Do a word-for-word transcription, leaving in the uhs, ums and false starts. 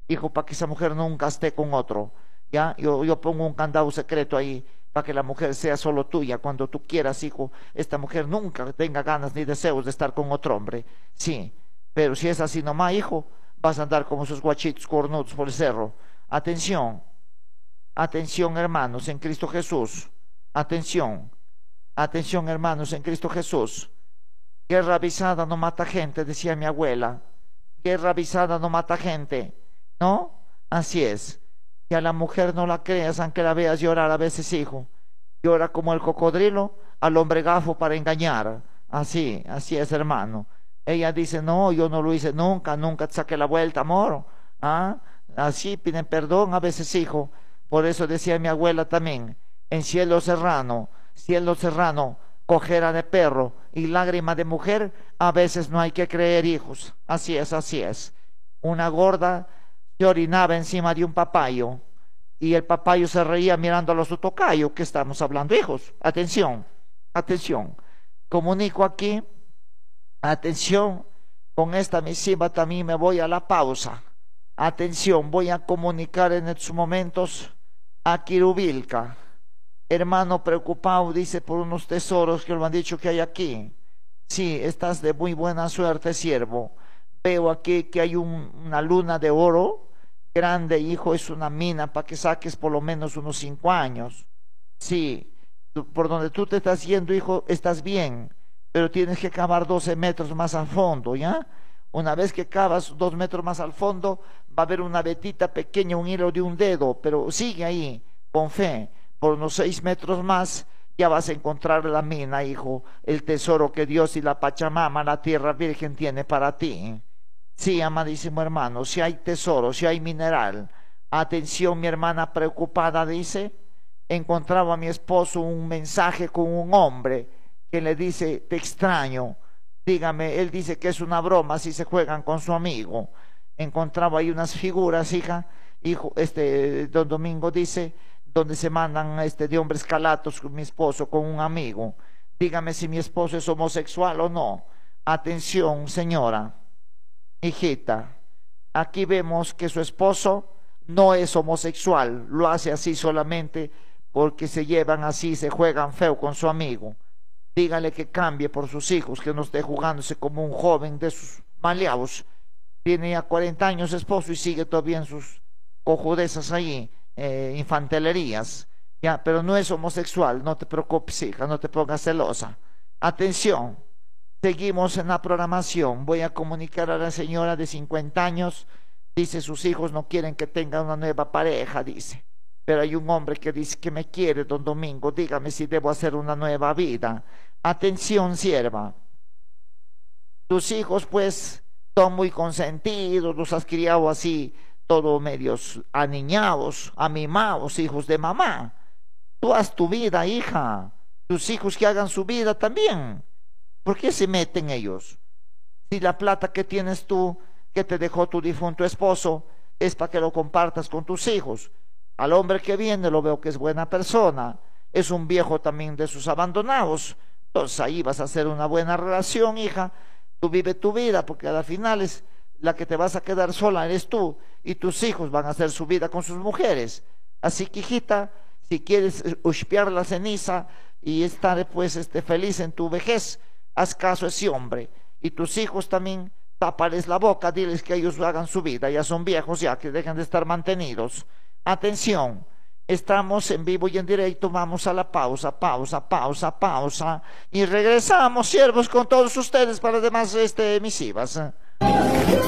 hijo, para que esa mujer nunca esté con otro. ¿Ya? Yo, yo pongo un candado secreto ahí para que la mujer sea solo tuya. Cuando tú quieras, hijo, esta mujer nunca tenga ganas ni deseos de estar con otro hombre. Sí, pero si es así nomás, hijo, vas a andar como esos guachitos cornudos por el cerro. Atención, atención, hermanos, en Cristo Jesús. Atención, atención, hermanos, en Cristo Jesús. Guerra avisada no mata gente, decía mi abuela. Guerra avisada no mata gente, ¿no? Así es. Y a la mujer no la creas, aunque la veas llorar a veces, hijo. Llora como el cocodrilo al hombre gafo para engañar. Así, así es, hermano. Ella dice, no, yo no lo hice nunca, nunca te saqué la vuelta, amor. ¿Ah? Así piden perdón a veces, hijo. Por eso decía mi abuela también, en cielo serrano, cielo serrano, cojera de perro y lágrima de mujer, a veces no hay que creer, hijos. Así es, así es. Una gorda se orinaba encima de un papayo y el papayo se reía mirándolo a su tocayo. ¿Qué estamos hablando, hijos? Atención, atención. Comunico aquí, atención, con esta misiva también me voy a la pausa. Atención, voy a comunicar en estos momentos a Quirubilca. Hermano preocupado, dice, por unos tesoros que lo han dicho que hay aquí. Sí, estás de muy buena suerte, siervo. Veo aquí que hay un, una luna de oro grande, hijo, es una mina para que saques por lo menos unos cinco años. Sí, por donde tú te estás yendo, hijo, estás bien, pero tienes que cavar doce metros más al fondo, ¿ya? Una vez que cavas dos metros más al fondo, va a haber una vetita pequeña, un hilo de un dedo, pero sigue ahí, con fe. Por unos seis metros más, ya vas a encontrar la mina, hijo, el tesoro que Dios y la Pachamama, la tierra virgen, tiene para ti. Sí, amadísimo hermano, si hay tesoro, si hay mineral. Atención, mi hermana preocupada dice, encontraba a mi esposo un mensaje con un hombre que le dice, te extraño. Dígame, él dice que es una broma si se juegan con su amigo. Encontraba ahí unas figuras, hija, hijo, este, don Domingo dice, donde se mandan este, de hombres calatos con mi esposo, con un amigo. Dígame si mi esposo es homosexual o no. Atención, señora, hijita, aquí vemos que su esposo no es homosexual, lo hace así solamente porque se llevan así, se juegan feo con su amigo. Dígale que cambie por sus hijos, que no esté jugándose como un joven de sus maleados. Tiene ya cuarenta años esposo y sigue todavía en sus cojudezas ahí, eh, infantelerías, ya, pero no es homosexual, no te preocupes, hija, no te pongas celosa. Atención, seguimos en la programación. Voy a comunicar a la señora de cincuenta años, dice sus hijos no quieren que tenga una nueva pareja, dice, pero hay un hombre que dice que me quiere, don Domingo, dígame si debo hacer una nueva vida. Atención, sierva, tus hijos pues son muy consentidos, los has criado así, todos medios aniñados, amimados, hijos de mamá. Tú haz tu vida, hija, tus hijos que hagan su vida también. ¿Por qué se meten ellos? Si la plata que tienes tú, que te dejó tu difunto esposo, es para que lo compartas con tus hijos. Al hombre que viene lo veo que es buena persona, es un viejo también de sus abandonados. Entonces ahí vas a hacer una buena relación, hija. Tú vive tu vida, porque al final es la que te vas a quedar sola eres tú, y tus hijos van a hacer su vida con sus mujeres. Así que, hijita, si quieres uspiar la ceniza y estar pues este, feliz en tu vejez, haz caso a ese hombre. Y tus hijos también, tápales la boca, diles que ellos hagan su vida, ya son viejos ya, que dejen de estar mantenidos. Atención, estamos en vivo y en directo, vamos a la pausa, pausa, pausa, pausa, y regresamos, siervos, con todos ustedes para demás este, emisivas.